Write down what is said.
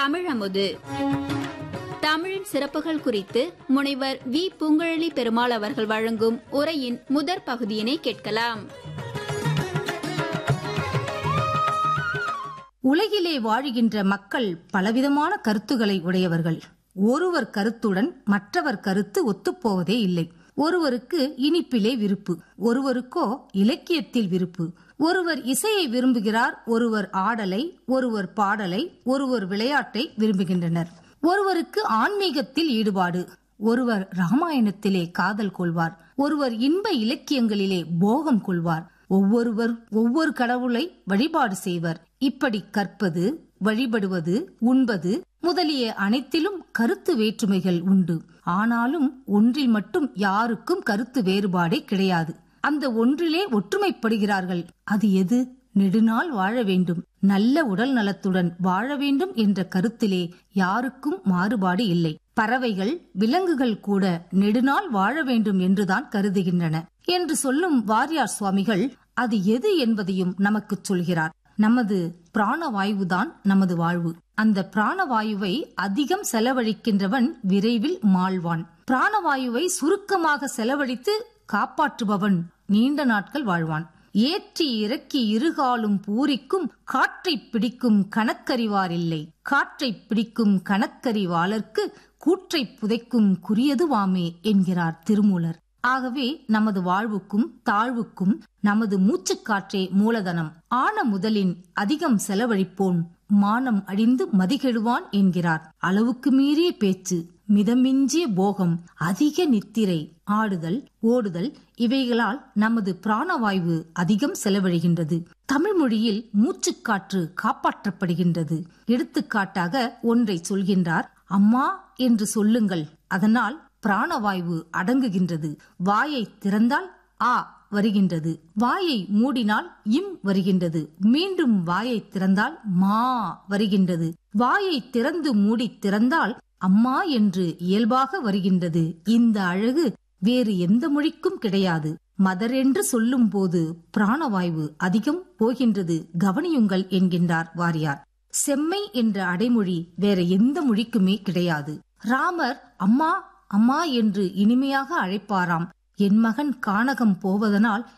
தமிழமுது. தமிழின் சிறப்புகள் குறித்து முனைவர் வி. பூங்குழலி பெருமாள் அவர்கள் வழங்கும் உரையின் முதற் பகுதியினை கேட்கலாம். உலகிலே வாழுகின்ற மக்கள் பலவிதமான கருத்துக்களை உடையவர்கள். ஒருவர் கருத்துடன் மற்றவர் கருத்து ஒத்துப்போவதே இல்லை. ஒருவருக்கு இனிப்பிலே விருப்பு, ஒருவருக்கோ இலக்கியத்தில் விருப்பு. ஒருவர் இசையை விரும்புகிறார், ஒருவர் ஆடலை, ஒருவர் பாடலை, ஒருவர் விளையாட்டை விரும்புகின்றனர். ஒருவருக்கு ஆன்மீகத்தில் ஈடுபாடு, ஒருவர் ராமாயணத்திலே காதல் கொள்வார், ஒருவர் இன்ப இலக்கியங்களிலே போகம் கொள்வார். ஒவ்வொருவர் ஒவ்வொரு கடவுளை வழிபாடு செய்வர். இப்படி கற்பது, வழிபடுவது, உண்பது முதலிய அனைத்திலும் கருத்து வேற்றுமைகள் உண்டு. ஆனாலும் ஒன்றில் மட்டும் யாருக்கும் கருத்து வேறுபாடே கிடையாது. அந்த ஒன்றிலே ஒற்றுமைப்படுகிறார்கள். அது எது? நெடுநாள் வாழ வேண்டும், நல்ல உடல் நலத்துடன் வாழ வேண்டும் என்ற கருத்திலே யாருக்கும் மாறுபாடு இல்லை. பறவைகள், விலங்குகள் கூட நெடுநாள் வாழ வேண்டும் என்றுதான் கருதுகின்றன என்று சொல்லும் வாரியார் சுவாமிகள் அது எது என்பதையும் நமக்கு சொல்கிறார். நமது பிராணவாயுதான் நமது வாழ்வு. அந்த பிராணவாயுவை அதிகம் செலவழிக்கின்றவன் விரைவில் மாழ்வான். பிராணவாயுவை சுருக்கமாக செலவழித்து காப்பாற்றுபவன் நீண்ட நாட்கள் வாழ்வான். ஏற்றி இறக்கி இருகாலும் பூரிக்கும் காற்றை பிடிக்கும் கணக்கறிவார் இல்லை. காற்றை பிடிக்கும் கணக்கறிவாளர்க்கு கூற்றை புதைக்கும் குறியதுவாமே என்கிறார் திருமூலர். ஆகவே நமது வாழ்வுக்கும் தாழ்வுக்கும் நமது மூச்சுக்காற்றே மூலதனம். ஆன முதலின் அதிகம் செலவழிப்போன் மானம் அழிந்து மதிகெடுவான் என்கிறார். அளவுக்கு மீறிய பேச்சு, மிதமிஞ்சிய போகம், அதிக நித்திரை, ஆடுதல், ஓடுதல் இவைகளால் நமது பிராணவாயு அதிகம் செலவழிகின்றது. தமிழ் மொழியில் மூச்சுக்காற்று காப்பாற்றப்படுகின்றது. எடுத்துக்காட்டாக ஒன்றை சொல்கின்றார். அம்மா என்று சொல்லுங்கள், அதனால் பிராணவாயு அடங்குகின்றது. வாயை திறந்தால் ஆ வருகின்றது, வாயை மூடினால் இம் வருகின்றது, மீண்டும் வாயை திறந்தால் மா வருகின்றது, வாயை திறந்து மூடி திறந்தால் அம்மா என்று இயல்பாக வருகின்றது. இந்த அழகு வேறு எந்த மொழிக்கும் கிடையாது. மதர் என்று சொல்லும் போது பிராணவாயு அதிகம் போகின்றது, கவனியுங்கள் என்கின்றார் வாரியார். செம்மை என்ற அடைமொழி வேற எந்த மொழிக்குமே கிடையாது. ராமர் அம்மா அம்மா என்று இனிமையாக அழைப்பாராம். என் மகன் கானகம் போவதனால்